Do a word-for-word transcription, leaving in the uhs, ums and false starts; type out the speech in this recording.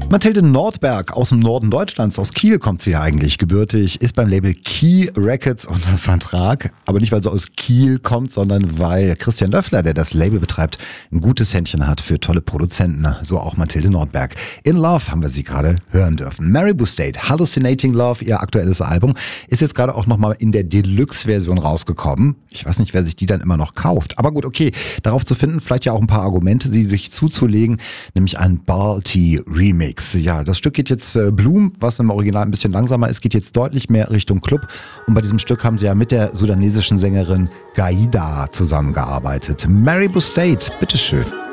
Mathilde Nordberg aus dem Norden Deutschlands, aus Kiel kommt sie ja eigentlich gebürtig, ist beim Label Key Records unter Vertrag. Aber nicht, weil sie aus Kiel kommt, sondern weil Christian Löffler, der das Label betreibt, ein gutes Händchen hat für tolle Produzenten. So auch Mathilde Nordberg. In Love haben wir sie gerade hören dürfen. Maribou State, Hallucinating Love, ihr aktuelles Album, ist jetzt gerade auch nochmal in der Deluxe-Version rausgekommen. Ich weiß nicht, wer sich die dann immer noch kauft. Aber gut, okay, darauf zu finden, vielleicht ja auch ein paar Argumente, sie sich zuzulegen, nämlich ein Balti Remix. Ja, das Stück geht jetzt äh, Bloom, was im Original ein bisschen langsamer ist, geht jetzt deutlich mehr Richtung Club. Und bei diesem Stück haben sie ja mit der sudanesischen Sängerin Gaida zusammengearbeitet. Maribou State, bitteschön.